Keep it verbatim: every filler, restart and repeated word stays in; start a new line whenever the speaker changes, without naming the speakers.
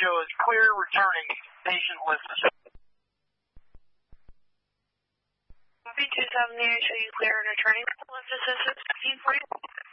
show is clear returning patient listed.
B two seventy, show you clear and returning. Lift assistance fifteen for you.